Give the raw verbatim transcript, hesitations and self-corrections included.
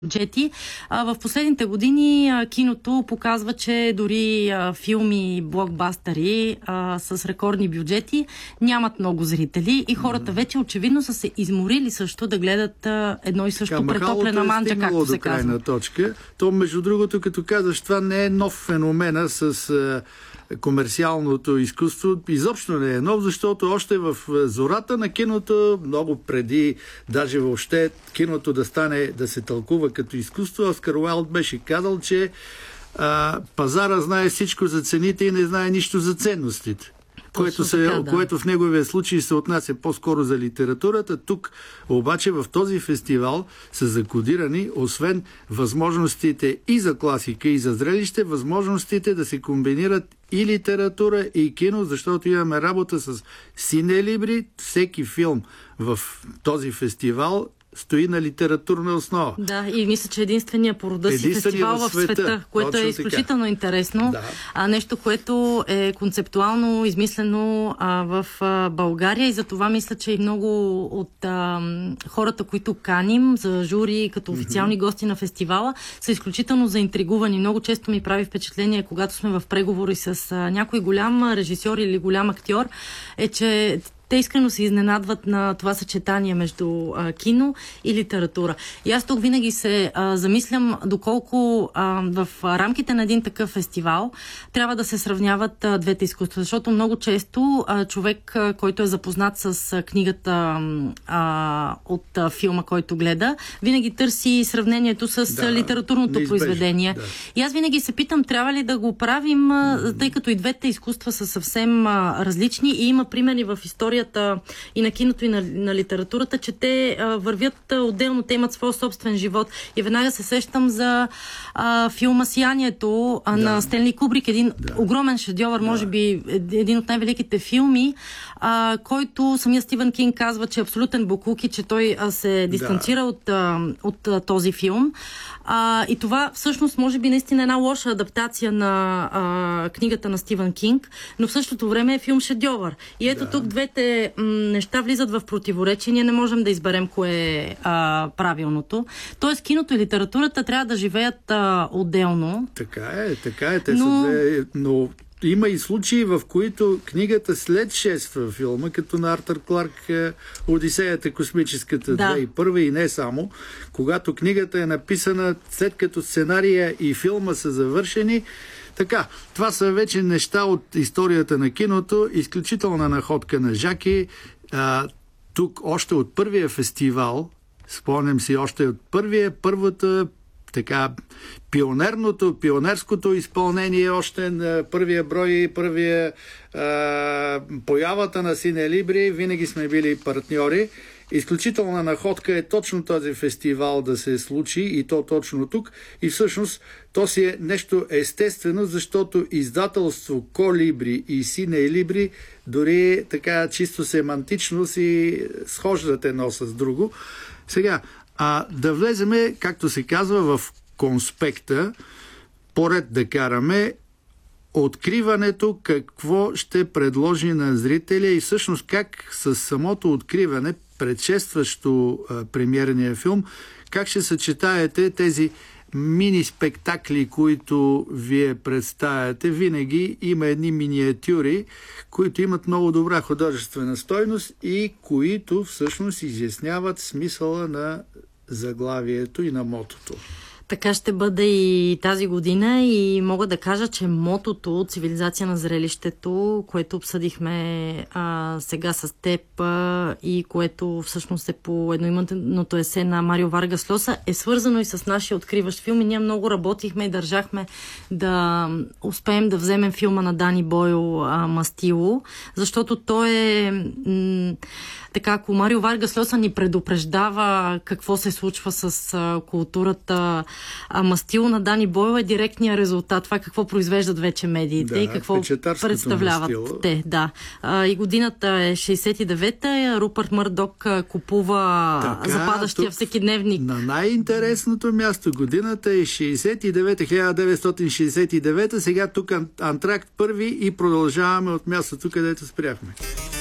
бюджети. В последните години киното показва, че дори филми, блокбастери а, с рекордни бюджети нямат много зрители и хората вече очевидно са се изморили също да гледат а, едно и също претоплена манджа, както се казва. Крайна точка. То, между другото, като казваш, това не е нов феномена с а, комерциалното изкуство. Изобщо не е нов, защото още в зората на киното, много преди даже въобще киното да стане, да се тълкува като изкуство, Оскар Уайлд беше казал, че а, пазара знае всичко за цените и не знае нищо за ценностите. Което, се, така, да. което в неговия случай се отнася по-скоро за литературата. Тук обаче в този фестивал са закодирани, освен възможностите и за класика, и за зрелище, възможностите да се комбинират и литература, и кино, защото имаме работа с синелибри. Всеки филм в този фестивал стои на литературна основа. Да, и мисля, че единствения по рода си фестивал в света, в света което Точно е изключително така. интересно. Да. А, нещо, което е концептуално измислено а, в а, България и за това мисля, че и много от а, хората, които каним за жури като официални mm-hmm. гости на фестивала, са изключително заинтригувани. Много често ми прави впечатление, когато сме в преговори с а, някой голям режисьор или голям актьор, е, че те искрено се изненадват на това съчетание между а, кино и литература. И аз тук винаги се а, замислям доколко а, в рамките на един такъв фестивал трябва да се сравняват а, двете изкуства. Защото много често а, човек, а, който е запознат с а, книгата а, от а, филма, който гледа, винаги търси сравнението с да, литературното неизбежно, произведение. Да. И аз винаги се питам, трябва ли да го правим, а, тъй като и двете изкуства са съвсем а, различни и има примери в историята и на киното, и на, на литературата, че те а, вървят а, отделно, те имат своя собствен живот. И веднага се сещам за а, филма Сиянието а, да. на Стенли Кубрик, един да. огромен шедьовър, да. може би един от най-великите филми, а, който самия Стивън Кинг казва, че е абсолютен боклук и че той а, се дистанцира да. от, а, от а, този филм. А, и това всъщност може би наистина една лоша адаптация на а, книгата на Стивън Кинг, но в същото време е филм шедьовър. И ето да. тук двете м, неща влизат в противоречие. Ние не можем да изберем кое е а, правилното. Тоест киното и литературата трябва да живеят а, отделно. Така е, така е. Те но... са две, но има и случаи, в които книгата след шества филма, като на Артър Кларк Одисеята космическата да. две хиляди и първа и не само, когато книгата е написана след като сценария и филма са завършени. Така, това са вече неща от историята на киното, изключителна находка на Жаки. А, тук още от първия фестивал, спомням си още от първия, първата така, пионерното, пионерското изпълнение още на първия брой, първия а, появата на Синелибри, винаги сме били партньори. Изключителна находка е точно този фестивал да се случи и то точно тук. И всъщност то си е нещо естествено, защото издателство Колибри и Синелибри дори така чисто семантично си схождат едно с друго. Сега, а да влеземе, както се казва, в конспекта, поред да караме откриването, какво ще предложи на зрителя и всъщност как с самото откриване, предшестващо а, премиерния филм, как ще съчетаете тези мини-спектакли, които вие представяте. Винаги има едни миниатюри, които имат много добра художествена стойност и които всъщност изясняват смисъла на заглавието и на мотото. Така ще бъде и тази година и мога да кажа, че мотото Цивилизация на зрелището, което обсъдихме а, сега с теб а, и което всъщност е по едноименното есе на Марио Варгас Льоса, е свързано и с нашия откриващ филм и ние много работихме и държахме да успеем да вземем филма на Дани Бойл а, Мастило, защото той е м- така, ако Марио Варгас Льоса ни предупреждава какво се случва с а, културата, а Мастило на Дани Бойл е директния резултат. Това какво произвеждат вече медиите да, и какво представляват мастило. те. Да. А, и годината е шейсет и девета. Рупърт Мърдок купува така, западащия всекидневник. На най-интересното място. Годината е шейсет и девета, хиляда деветстотин шейсет и девета. Сега тук Антракт първи и продължаваме от мястото, където спряхме.